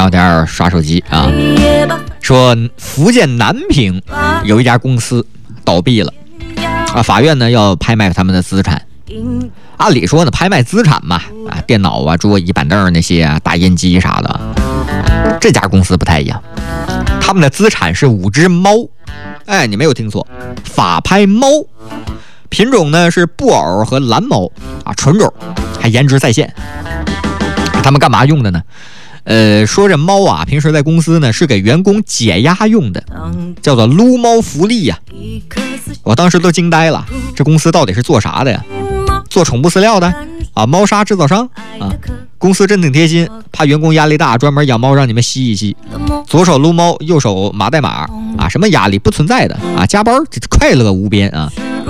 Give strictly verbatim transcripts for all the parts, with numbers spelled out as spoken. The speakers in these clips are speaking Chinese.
有点刷手机啊。说福建南平有一家公司倒闭了啊，法院呢要拍卖他们的资产。按理说呢，拍卖资产嘛，啊，电脑啊、桌椅板凳那些啊、打印机啥的。这家公司不太一样，他们的资产是五只猫。哎，你没有听错，法拍猫，品种呢是布偶和蓝猫啊，纯种，还颜值在线。他们干嘛用的呢？呃，说这猫啊，平时在公司呢是给员工解压用的，叫做撸猫福利呀、啊。我当时都惊呆了，这公司到底是做啥的呀？做宠物饲料的啊，猫砂制造商啊。公司真挺贴心，怕员工压力大，专门养猫让你们吸一吸。左手撸猫，右手码代码啊，什么压力不存在的啊，加班快乐无边啊。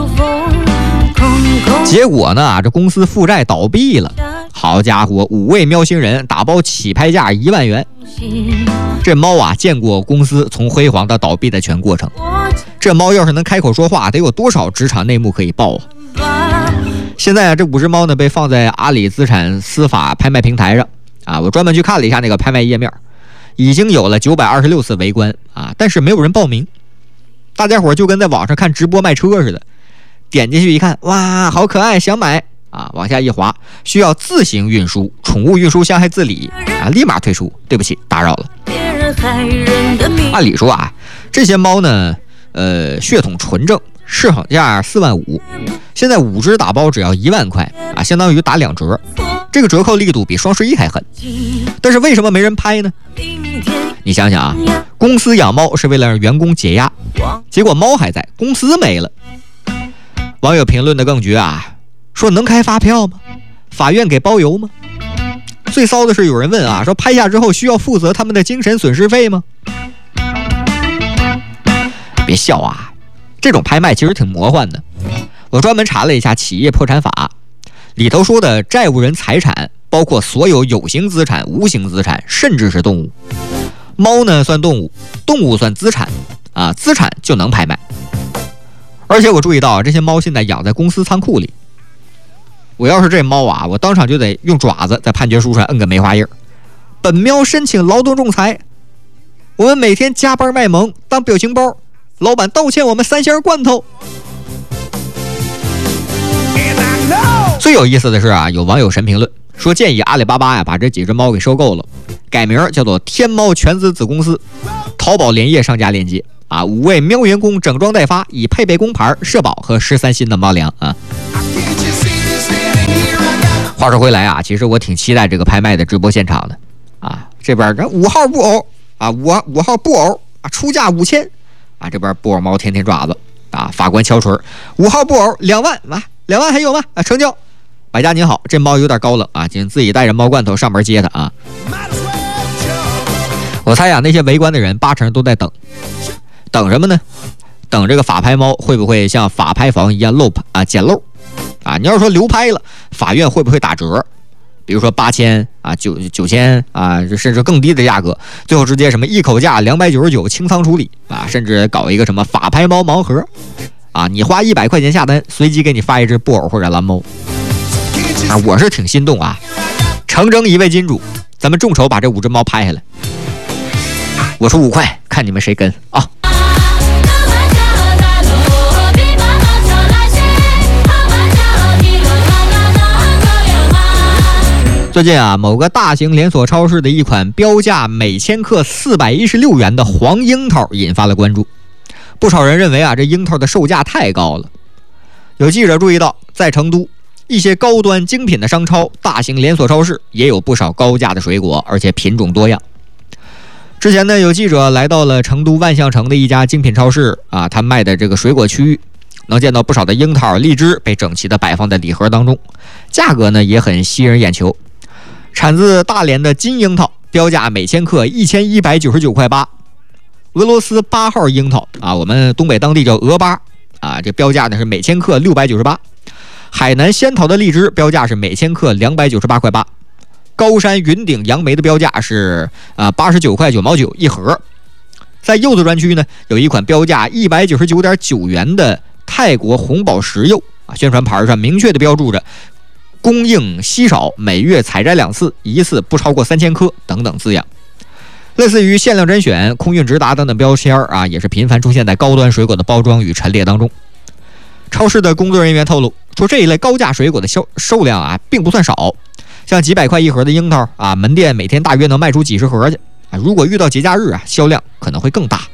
结果呢，这公司负债倒闭了。好家伙，五位喵星人打包起拍价一万元。这猫啊，见过公司从辉煌到倒闭的全过程。这猫要是能开口说话，得有多少职场内幕可以爆啊！现在啊，这五只猫呢被放在阿里资产司法拍卖平台上啊，我专门去看了一下那个拍卖页面，已经有了九百二十六次围观啊，但是没有人报名。大家伙就跟在网上看直播卖车似的，点进去一看，哇，好可爱，想买。啊，往下一滑，需要自行运输，宠物运输箱还自理啊，立马退出，对不起，打扰了。按理说啊，这些猫呢，呃，血统纯正，市场价四万五，现在五只打包只要一万块啊，相当于打两折，这个折扣力度比双十一还狠。但是为什么没人拍呢？你想想啊，公司养猫是为了让员工解压，结果猫还在，公司没了。网友评论的更绝啊。说能开发票吗？法院给包邮吗？最骚的是有人问啊，说拍下之后需要负责他们的精神损失费吗？别笑啊，这种拍卖其实挺魔幻的。我专门查了一下企业破产法，里头说的债务人财产包括所有有形资产、无形资产，甚至是动物。猫呢算动物，动物算资产啊，资产就能拍卖。而且我注意到这些猫现在养在公司仓库里。我要是这猫啊，我当场就得用爪子在判决书上摁个梅花印。本喵申请劳动仲裁，我们每天加班卖萌当表情包，老板道歉我们三箱罐头。最有意思的是啊，有网友神评论说建议阿里巴巴呀把这几只猫给收购了，改名叫做天猫全资子公司，淘宝连页上架链接啊，五位喵员工整装待发，已配备工牌、社保和十三薪的猫粮啊。话说回来啊，其实我挺期待这个拍卖的直播现场的啊。这边这五号布偶啊，五五号布偶啊，出价五千啊。这边布偶猫舔舔爪子啊，法官敲锤，五号布偶两万啊，两万还有吗？啊，成交。百家您好，这猫有点高冷啊，请自己带着猫罐头上门接它啊。我猜啊，那些围观的人八成都在等，等什么呢？等这个法拍猫会不会像法拍房一样漏啊捡漏？啊，你要是说流拍了，法院会不会打折？比如说八千啊、九九千啊，甚至更低的价格，最后直接什么一口价两百九十九清仓处理啊，甚至搞一个什么法拍猫盲盒啊，你花一百块钱下单，随机给你发一只布偶或者蓝猫啊，我是挺心动啊！诚征一位金主，咱们众筹把这五只猫拍下来，我出五块，看你们谁跟啊！最近啊，某个大型连锁超市的一款标价每千克四百一十六元的黄樱桃引发了关注。不少人认为啊，这樱桃的售价太高了。有记者注意到，在成都一些高端精品的商超、大型连锁超市也有不少高价的水果，而且品种多样。之前呢，有记者来到了成都万象城的一家精品超市啊，他卖的这个水果区域，能见到不少的樱桃、荔枝被整齐的摆放在礼盒当中，价格呢也很吸人眼球。产自大连的金樱桃，标价每千克一千一百九十九块八。俄罗斯八号樱桃啊，我们东北当地叫俄八啊，这标价呢是每千克六百九十八。海南仙桃的荔枝标价是每千克两百九十八块八。高山云顶杨梅的标价是啊八十九块九毛九一盒。在柚子专区呢，有一款标价一百九十九点九元的泰国红宝石柚啊，宣传牌上明确的标注着供应稀少，每月采摘两次，一次不超过三千克等等字样。 类似于限量甄选、空运直达等等标签啊，也是频繁出现在高端水果的包装与陈列当中。超市的工作人员透露说，这一类高价水果的销售量啊并不算少，像几百块一盒的樱桃啊，门店每天大约能卖出几十盒去啊。如果遇到节假日啊，销量可能会更大。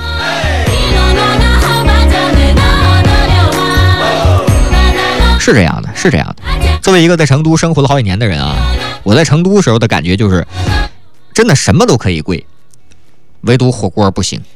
是这样的，是这样的。作为一个在成都生活了好几年的人啊，我在成都时候的感觉就是，真的什么都可以贵，唯独火锅不行。